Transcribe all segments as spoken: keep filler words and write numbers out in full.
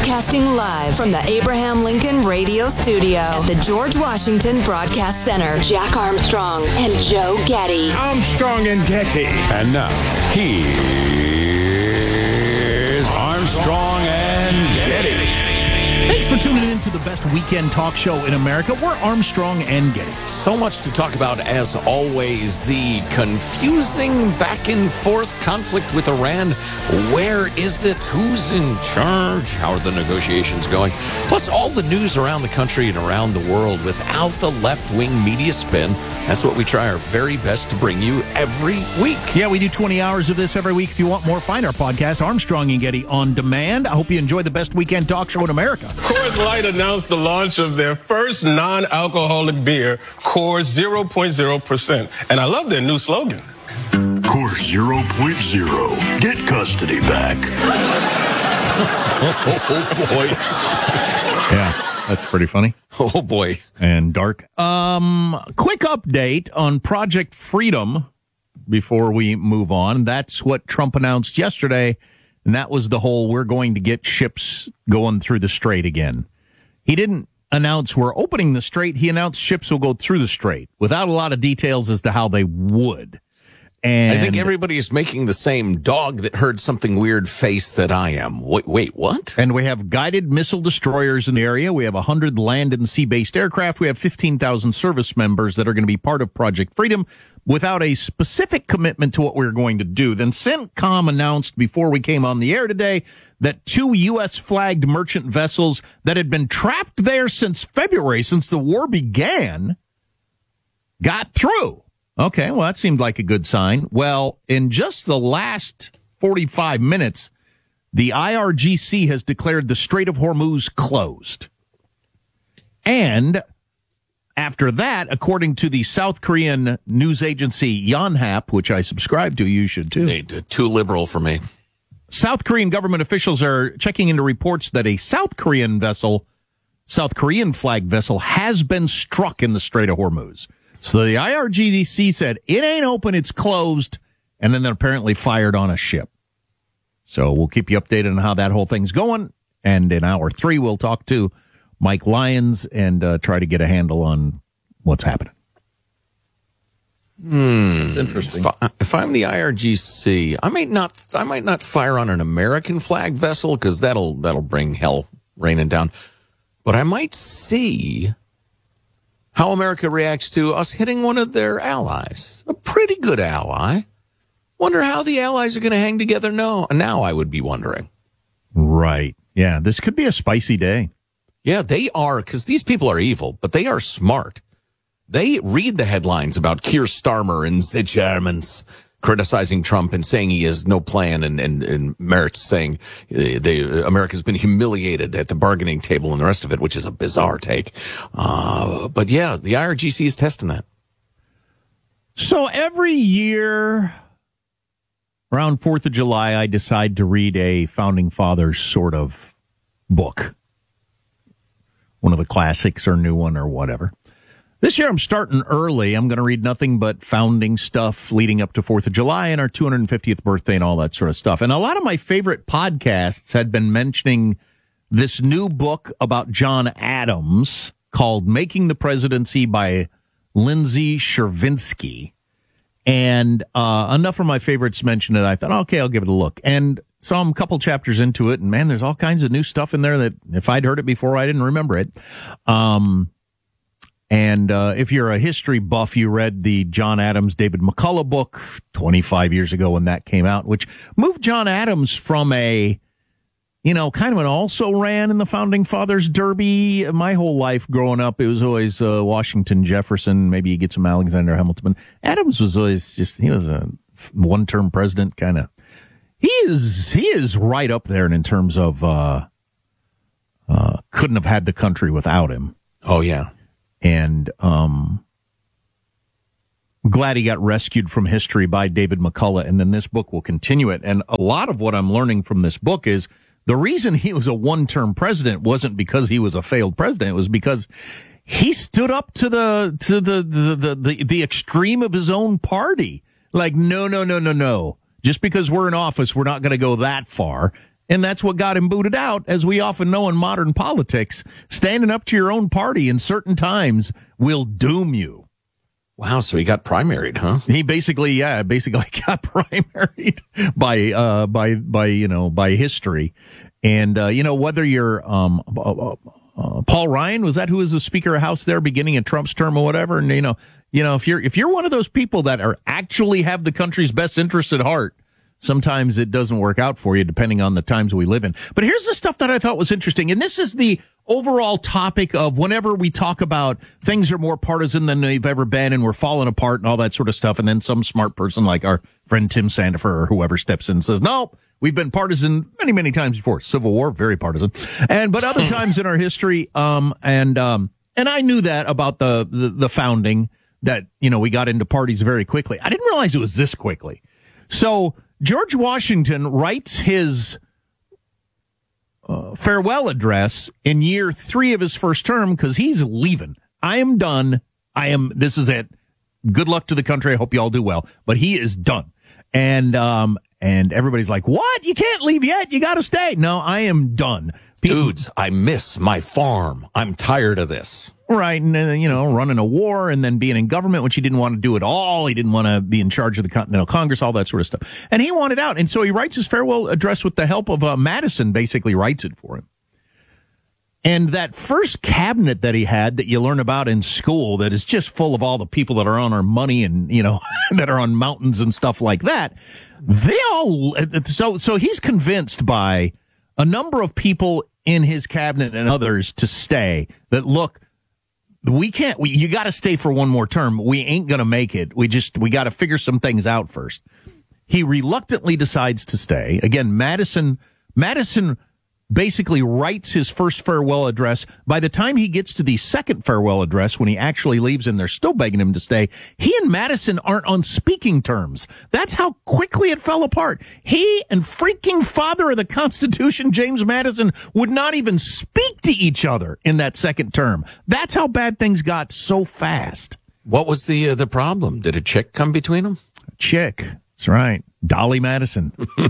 Broadcasting live from the Abraham Lincoln Radio Studio at the George Washington Broadcast Center. Jack Armstrong and Joe Getty. Armstrong and Getty. And now, here's Armstrong and Getty. Thanks for tuning in to the best weekend talk show in America. We're Armstrong and Getty. So much to talk about, as always. The confusing back and forth conflict with Iran. Where is it? Who's in charge? How are the negotiations going? Plus, all the news around the country and around the world without the left-wing media spin. That's what we try our very best to bring you every week. Yeah, we do twenty hours of this every week. If you want more, find our podcast, Armstrong and Getty On Demand. I hope you enjoy the best weekend talk show in America. Coors Light announced the launch of their first non-alcoholic beer, Coors zero point zero percent. And I love their new slogan. Coors zero point zero. Get custody back. Oh, boy. Yeah, that's pretty funny. Oh, boy. And dark. Um, quick update on Project Freedom before we move on. That's what Trump announced yesterday. And that was the whole, we're going to get ships going through the strait again. He didn't announce we're opening the strait. He announced ships will go through the strait without a lot of details as to how they would. And I think everybody is making the same dog that heard something weird face that I am. Wait, wait, what? And we have guided missile destroyers in the area. We have one hundred land and sea-based aircraft. We have fifteen thousand service members that are going to be part of Project Freedom without a specific commitment to what we're going to do. Then CENTCOM announced before we came on the air today that two U S-flagged merchant vessels that had been trapped there since February, since the war began, got through. Okay, well, that seemed like a good sign. Well, in just the last forty-five minutes, the I R G C has declared the Strait of Hormuz closed. And after that, according to the South Korean news agency Yonhap, which I subscribe to, you should too. They, too liberal for me. South Korean government officials are checking into reports that a South Korean vessel, South Korean flag vessel, has been struck in the Strait of Hormuz. So the I R G C said, it ain't open, it's closed, and then they're apparently fired on a ship. So we'll keep you updated on how that whole thing's going, and in hour three, we'll talk to Mike Lyons and uh, try to get a handle on what's happening. Hmm. It's interesting. If, I, if I'm the I R G C, I might not. I might not fire on an American flag vessel because that'll that'll bring hell raining down. But I might see how America reacts to us hitting one of their allies, a pretty good ally. Wonder how the allies are going to hang together. No, now I would be wondering. Right. Yeah, this could be a spicy day. Yeah, they are, because these people are evil, but they are smart. They read the headlines about Keir Starmer and the Germans criticizing Trump and saying he has no plan, and, and, and Merritt's saying uh, they, America's been humiliated at the bargaining table and the rest of it, which is a bizarre take. Uh, but yeah, the I R G C is testing that. So every year around fourth of July, I decide to read a Founding Fathers sort of book. One of the classics or new one or whatever. This year I'm starting early. I'm going to read nothing but founding stuff leading up to fourth of July and our two hundred fiftieth birthday and all that sort of stuff. And a lot of my favorite podcasts had been mentioning this new book about John Adams called Making the Presidency by Lindsay Chervinsky. And uh, enough of my favorites mentioned it. I thought, okay, I'll give it a look. And saw I'm a couple chapters into it. And, man, there's all kinds of new stuff in there that if I'd heard it before, I didn't remember it. Um And uh, if you're a history buff, you read the John Adams, David McCullough book twenty-five years ago when that came out, which moved John Adams from a, you know, kind of an also-ran in the Founding Fathers Derby. My whole life growing up, it was always uh, Washington, Jefferson, maybe you get some Alexander Hamilton. Adams was always just, he was a one-term president kind of. He is, he is right up there in terms of uh, uh, couldn't have had the country without him. Oh, yeah. And um, glad he got rescued from history by David McCullough, and then this book will continue it. And a lot of what I'm learning from this book is the reason he was a one-term president wasn't because he was a failed president. It was because he stood up to the to the the the, the, the extreme of his own party. Like, no, no, no, no, no. Just because we're in office, we're not going to go that far. And that's what got him booted out, as we often know in modern politics. Standing up to your own party in certain times will doom you. Wow, so he got primaried, huh? He basically, yeah, basically got primaried by, uh, by, by, you know, by history. And, uh, you know, whether you're, um, uh, uh, Paul Ryan, was that who was the Speaker of House there beginning of Trump's term or whatever? And, you know, you know, if you're, if you're one of those people that are actually have the country's best interests at heart, sometimes it doesn't work out for you depending on the times we live in. But here's the stuff that I thought was interesting. And this is the overall topic of whenever we talk about things are more partisan than they've ever been and we're falling apart and all that sort of stuff. And then some smart person like our friend Tim Sandifer or whoever steps in and says, no, we've been partisan many, many times before. Civil War, very partisan. And, but other times in our history, um, and, um, and I knew that about the, the, the founding, that, you know, we got into parties very quickly. I didn't realize it was this quickly. So George Washington writes his uh, farewell address in year three of his first term because he's leaving. I am done. I am, this is it. Good luck to the country. I hope you all do well. But he is done. And, um, and everybody's like, what? You can't leave yet. You got to stay. No, I am done. People, Dudes, I miss my farm. I'm tired of this. Right, and then, you know, running a war and then being in government, which he didn't want to do at all. He didn't want to be in charge of the Continental Congress, all that sort of stuff. And he wanted out. And so he writes his farewell address with the help of uh, Madison, basically writes it for him. And that first cabinet that he had that you learn about in school that is just full of all the people that are on our money and, you know, that are on mountains and stuff like that, they all, so, so he's convinced by a number of people in his cabinet and others to stay that, look, we can't, we, you got to stay for one more term. We ain't going to make it. We just, we got to figure some things out first. He reluctantly decides to stay. Again, Madison, Madison basically writes his first farewell address. By the time he gets to the second farewell address, when he actually leaves and they're still begging him to stay, he and Madison aren't on speaking terms. That's how quickly it fell apart. He and freaking father of the Constitution, James Madison, would not even speak to each other in that second term. That's how bad things got so fast. What was the uh, the problem? Did a chick come between them? Chick. That's right. Dolly Madison.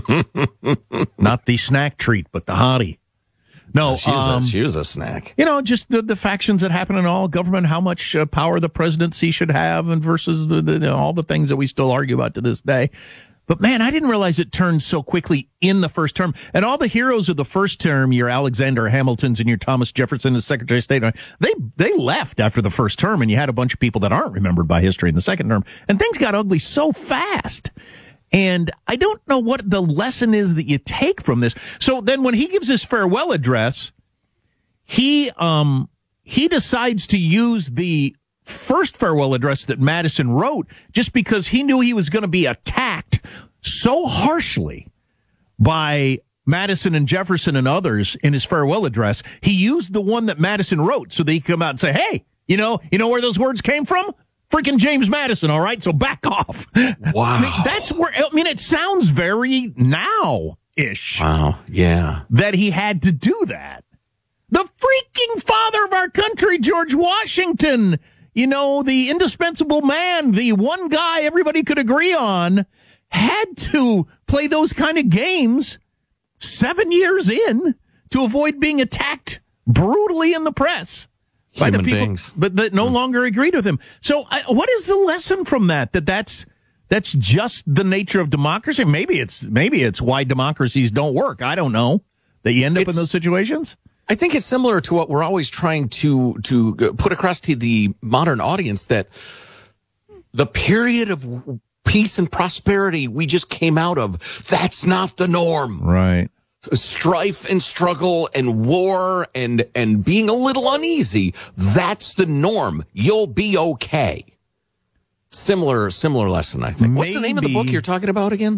Not the snack treat, but the hottie. No, she was, um, a, she was a snack. You know, just the, the factions that happen in all government, how much uh, power the presidency should have and versus the, the, you know, all the things that we still argue about to this day. But man, I didn't realize it turned so quickly in the first term. And all the heroes of the first term, your Alexander Hamiltons and your Thomas Jefferson as Secretary of State, they, they left after the first term, and you had a bunch of people that aren't remembered by history in the second term. And things got ugly so fast. And I don't know what the lesson is that you take from this. So then when he gives his farewell address, he, um, he decides to use the first farewell address that Madison wrote just because he knew he was going to be attacked so harshly by Madison and Jefferson and others in his farewell address. He used the one that Madison wrote so that he could come out and say, hey, you know, you know where those words came from? Freaking James Madison, all right? So back off. Wow. I mean, that's where, I mean, it sounds very now-ish. Wow, yeah. That he had to do that. The freaking father of our country, George Washington, you know, the indispensable man, the one guy everybody could agree on, had to play those kind of games seven years in to avoid being attacked brutally in the press. By Human the people, beings. but that no longer agreed with him. So, I, what is the lesson from that? That that's that's just the nature of democracy. Maybe it's maybe it's why democracies don't work. I don't know. That you end up It's, in those situations. I think it's similar to what we're always trying to to put across to the modern audience, that the period of peace and prosperity we just came out of, that's not the norm. Right. Strife and struggle and war and and being a little uneasy, that's the norm. You'll be okay. Similar similar lesson, I think. What's the name of the book you're talking about again?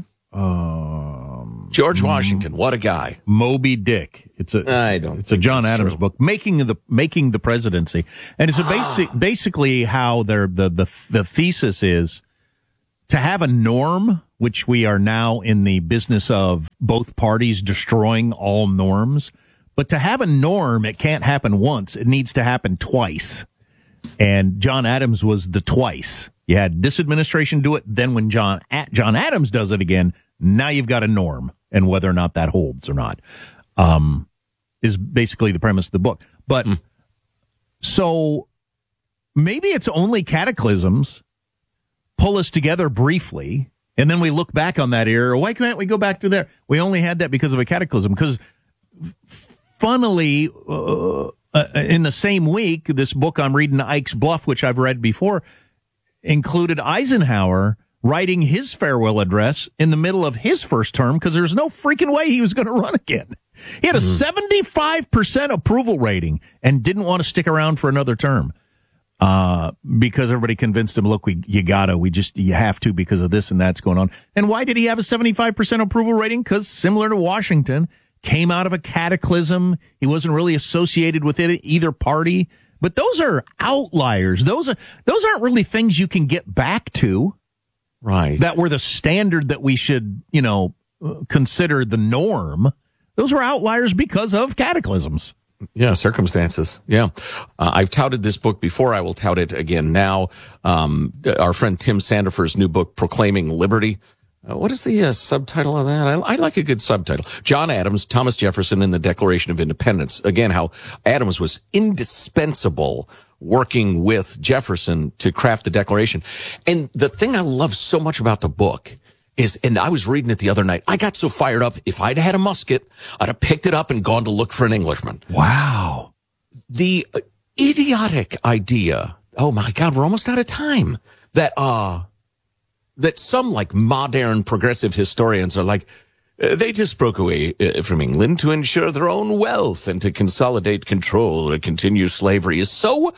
Um, George Washington. What a guy. Moby Dick. It's a I don't it's a John Adams true. book, making the making the presidency, and it's a basic Ah. basically how their the the the thesis is to have a norm, which we are now in the business of both parties destroying all norms. But to have a norm, it can't happen once. It needs to happen twice. And John Adams was the twice. You had this administration do it. Then when John John Adams does it again, now you've got a norm. and whether or not that holds or not, um, is basically the premise of the book. But mm. so maybe it's only cataclysms pull us together briefly, and then we look back on that era. Why can't we go back to there? We only had that because of a cataclysm. Because funnily, uh, uh, in the same week, this book I'm reading, Ike's Bluff, which I've read before, included Eisenhower writing his farewell address in the middle of his first term because there's no freaking way he was going to run again. He had a mm-hmm. seventy-five percent approval rating and didn't want to stick around for another term uh, because everybody convinced him, look, we you gotta, we just, you have to because of this and that's going on. And why did he have a seventy-five percent approval rating? Because similar to Washington, came out of a cataclysm. He wasn't really associated with it, either party. But those are outliers. Those are those aren't really things you can get back to. Right. That were the standard that we should, you know, consider the norm. Those were outliers because of cataclysms. Yeah, circumstances. Yeah. Uh, I've touted this book before. I will tout it again now. Um, our friend Tim Sandifer's new book, Proclaiming Liberty. Uh, what is the uh, subtitle of that? I, I like a good subtitle. John Adams, Thomas Jefferson, and the Declaration of Independence. Again, how Adams was indispensable working with Jefferson to craft the Declaration. And the thing I love so much about the book is, and I was reading it the other night, I got so fired up, if I'd had a musket, I'd have picked it up and gone to look for an Englishman. Wow. The uh, idiotic idea, oh my God, we're almost out of time, that, uh, that some like modern progressive historians are like, Uh, they just broke away uh, from England to ensure their own wealth and to consolidate control or continue slavery is so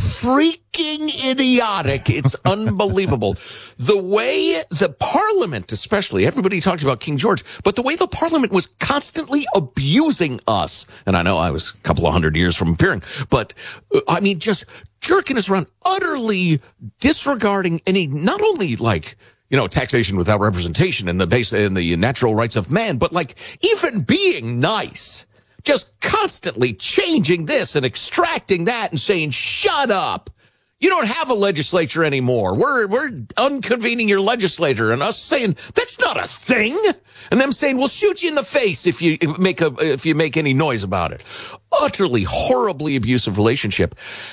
freaking idiotic. It's unbelievable. The way the Parliament, especially, everybody talks about King George, but the way the Parliament was constantly abusing us, and I know I was a couple of hundred years from appearing, but uh, I mean, just jerking us around, utterly disregarding any, not only like, you know, taxation without representation and the base and the natural rights of man, but like even being nice, just constantly changing this and extracting that and saying, shut up. You don't have a legislature anymore. We're, we're unconvening your legislature, and us saying that's not a thing. And them saying, we'll shoot you in the face if you make a, if you make any noise about it. Utterly horribly abusive relationship.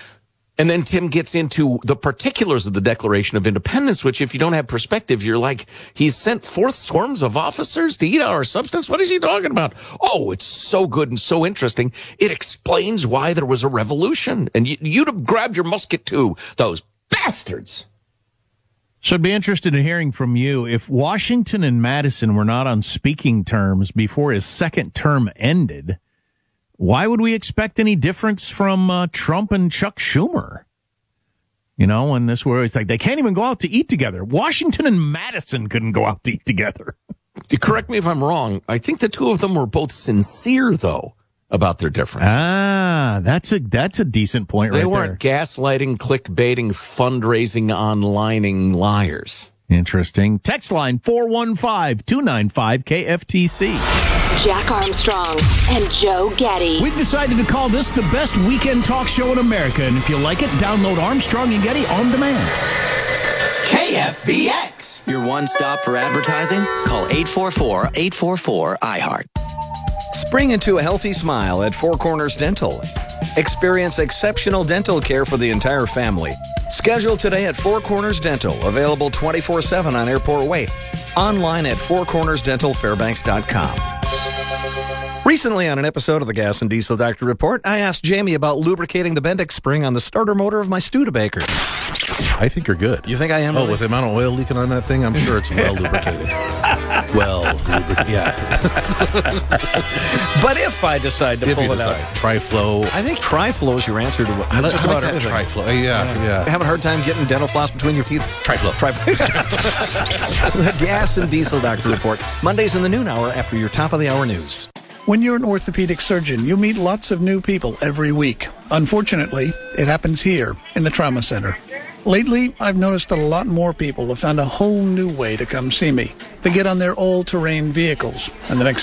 And then Tim gets into the particulars of the Declaration of Independence, which if you don't have perspective, you're like, he's sent forth swarms of officers to eat our substance. What is he talking about? Oh, it's so good and so interesting. It explains why there was a revolution. And you, you'd have grabbed your musket too, those bastards. So I'd be interested in hearing from you. If Washington and Madison were not on speaking terms before his second term ended, why would we expect any difference from uh, Trump and Chuck Schumer? You know, and this where it's like they can't even go out to eat together. Washington and Madison couldn't go out to eat together. Correct me if I'm wrong. I think the two of them were both sincere, though, about their differences. Ah, that's a that's a decent point. They right weren't there. gaslighting, clickbaiting, fundraising, onlining liars. Interesting. Text line four one five, two nine five, K F T C. Jack Armstrong and Joe Getty. We've decided to call this the best weekend talk show in America, and if you like it, download Armstrong and Getty on demand. K F B X. Your one stop for advertising? Call eight four four, eight four four, I heart. Spring into a healthy smile at Four Corners Dental. Experience exceptional dental care for the entire family. Schedule today at Four Corners Dental, available twenty-four seven on Airport Way. Online at four corners dental fairbanks dot com. Recently on an episode of the Gas and Diesel Doctor Report, I asked Jamie about lubricating the Bendix spring on the starter motor of my Studebaker. I think you're good. You think I am? Oh, really? with the amount of oil leaking on that thing, I'm sure it's well lubricated. well, lubricated, yeah. But if I decide to if pull you it decide. out, Triflow. I think Triflow is your answer to I just like, about I like everything. that Triflow. Yeah, yeah. yeah. Having a hard time getting dental floss between your teeth? Triflow. Triflow. The Gas and Diesel Doctor Report, Mondays in the noon hour after your top of the hour news. When you're an orthopedic surgeon, you meet lots of new people every week. Unfortunately, it happens here in the trauma center. Lately, I've noticed a lot more people have found a whole new way to come see me. They get on their all-terrain vehicles, and the next